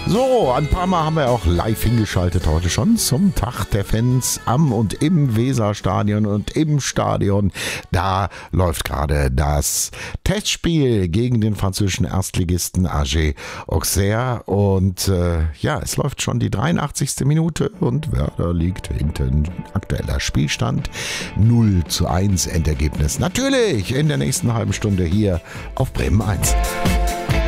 So, ein paar Mal haben wir auch live hingeschaltet heute schon zum Tag der Fans am und im Weserstadion und im Stadion. Da läuft gerade das Testspiel gegen den französischen Erstligisten AG Auxerre und es läuft schon die 83. Minute und Werder liegt hinten. Aktueller Spielstand 0:1 Endergebnis. Natürlich in der nächsten halben Stunde hier auf Bremen 1.